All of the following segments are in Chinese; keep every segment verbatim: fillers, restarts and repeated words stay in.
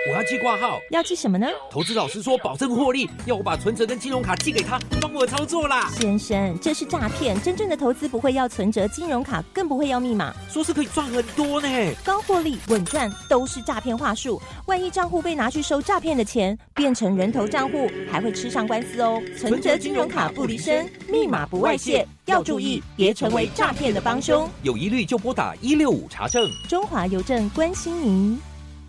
我要寄挂号。 要寄什么呢？ 投资老师说保证获利，要我把存折跟金融卡寄给他，帮我操作啦。 先生，这是诈骗，真正的投资不会要存折、金融卡，更不会要密码。 说是可以赚很多呢， 高获利、稳赚都是诈骗话术。万一账户被拿去收诈骗的钱，变成人头账户，还会吃上官司哦。存折、金融卡不离身，密码不外泄，要注意，别成为诈骗的帮凶。 有疑虑就拨打一六五查证。 中华邮政关心您。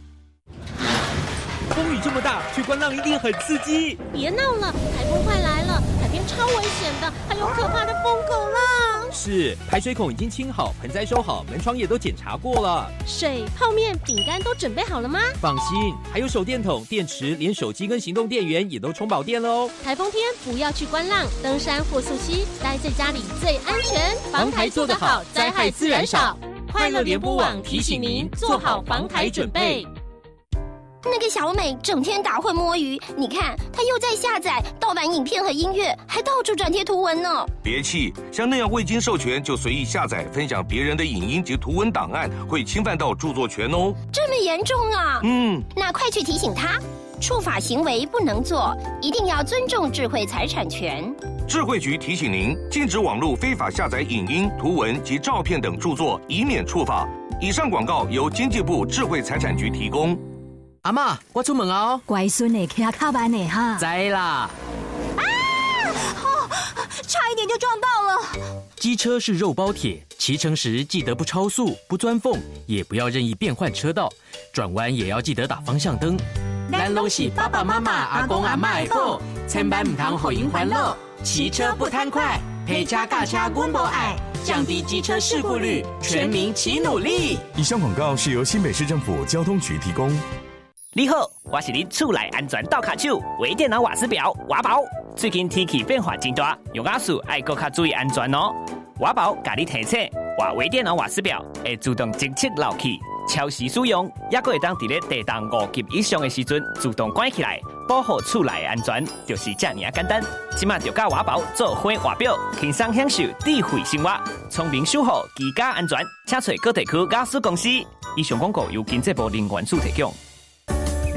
风雨这么大，去观浪一定很刺激。 别闹了，台风快来了，海边超危险的，还有可怕的疯狗浪。 是，排水孔已经清好，盆栽收好，门窗也都检查过了。 水、泡面、饼干都准备好了吗？ 放心，还有手电筒、电池，连手机跟行动电源也都充饱电了哦。 台风天不要去观浪、登山或溯溪，待在家里最安全。 防台做得好，灾害自然少。快乐联播网提醒您做好防台准备。 那个小美整天打混摸鱼，你看她又在下载盗版影片和音乐，还到处转贴图文呢。 别气，像那样未经授权就随意下载分享别人的影音及图文档案，会侵犯到著作权哦。 这么严重啊？ 嗯， 那快去提醒她，触法行为不能做，一定要尊重智慧财产权。 智慧局提醒您，禁止网络非法下载影音、图文及照片等著作，以免触法。以上广告由经济部智慧财产局提供。 阿嬷，我出门哦。 乖孙的骑卡班的哈。 知啦。 啊！哦，差一点就撞到了。 机车是肉包铁，骑乘时记得不超速、不钻缝，也不要任意变换车道，转弯也要记得打方向灯。 咱拢是爸爸妈妈、阿公阿嬷的宝，千万唔通互因烦恼。骑车不贪快，陪车驾车阮无爱，降低机车事故率，全民齐努力。 以上广告是由新北市政府交通局提供。 你好，我是恁厝内安全倒卡手微电脑瓦斯表瓦宝。最近天气变化真大，用家事爱搁较注意安全哦。瓦宝甲你提醒，换微电脑瓦斯表会自动侦测漏气，超时使用，也搁会当伫咧地动五级以上的时阵自动关起来，保护厝内安全，就是这么简单。即马就甲瓦宝做伙瓦表，轻松享受智慧生活，聪明守护居家安全。请找各地区雅士公司。以上广告由经济部能源署提供。